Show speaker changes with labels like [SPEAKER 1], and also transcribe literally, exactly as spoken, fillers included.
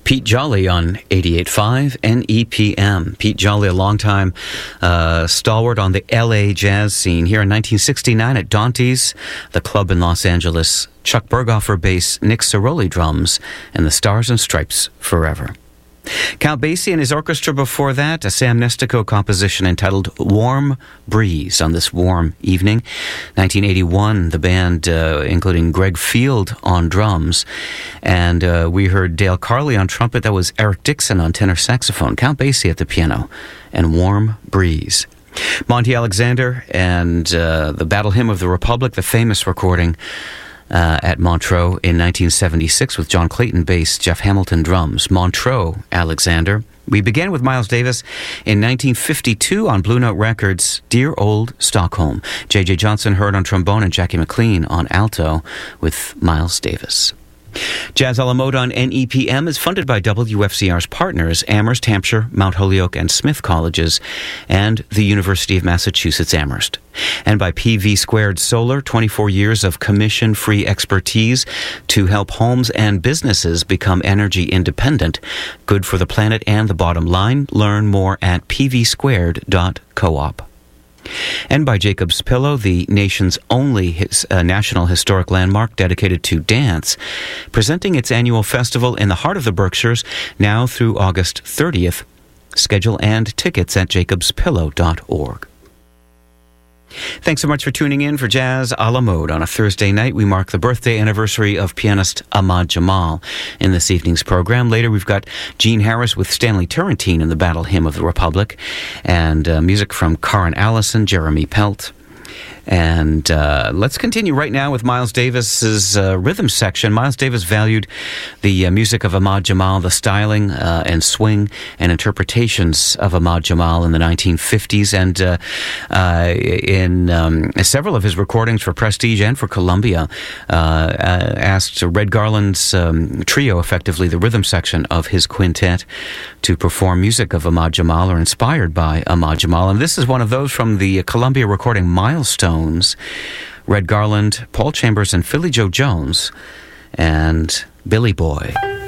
[SPEAKER 1] Pete Jolly on eighty-eight point five N E P M. Pete Jolly, a longtime uh, stalwart on the L A jazz scene. Here in nineteen sixty-nine at Dante's, the club in Los Angeles, Chuck Berghofer bass, Nick Ceroli drums, and the Stars and Stripes Forever. Count Basie and his orchestra before that, a Sam Nestico composition entitled Warm Breeze on this warm evening. nineteen eighty-one, the band, uh, including Greg Field on drums, and uh, we heard Dale Carley on trumpet. That was Eric Dixon on tenor saxophone, Count Basie at the piano, and Warm Breeze. Monty Alexander and uh, the Battle Hymn of the Republic, the famous recording Uh, at Montreux in nineteen seventy-six with John Clayton bass, Jeff Hamilton drums. Montreux, Alexander. We began with Miles Davis in nineteen fifty-two on Blue Note Records, Dear Old Stockholm. J J Johnson heard on trombone and Jackie McLean on alto with Miles Davis. Jazz a la mode on N E P M is funded by W F C R's partners, Amherst, Hampshire, Mount Holyoke, and Smith Colleges, and the University of Massachusetts Amherst. And by P V Squared Solar, twenty-four years of commission-free expertise to help homes and businesses become energy independent. Good for the planet and the bottom line. Learn more at p v squared dot coop. And by Jacob's Pillow, the nation's only his, uh, national historic landmark dedicated to dance, presenting its annual festival in the heart of the Berkshires now through August thirtieth. Schedule and tickets at jacobs pillow dot org. Thanks so much for tuning in for Jazz a la Mode. On a Thursday night, we mark the birthday anniversary of pianist Ahmad Jamal in this evening's program. Later, we've got Gene Harris with Stanley Turrentine in the Battle Hymn of the Republic, and uh, music from Karen Allison, Jeremy Pelt. And uh, let's continue right now with Miles Davis's uh, rhythm section. Miles Davis valued the uh, music of Ahmad Jamal, the styling uh, and swing and interpretations of Ahmad Jamal in the nineteen fifties, and uh, uh, in um, several of his recordings for Prestige and for Columbia, uh, uh, asked Red Garland's um, trio, effectively the rhythm section of his quintet, to perform music of Ahmad Jamal or inspired by Ahmad Jamal. And this is one of those from the Columbia recording Milestone. Red Garland, Paul Chambers, and Philly Joe Jones, and Billy Boy.